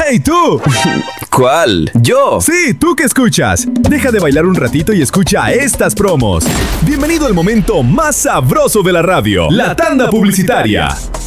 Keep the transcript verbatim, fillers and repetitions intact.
¡Hey, tú! ¿Cuál? ¿Yo? Sí, tú que escuchas. Deja de bailar un ratito y escucha estas promos. Bienvenido al momento más sabroso de la radio, la tanda publicitaria.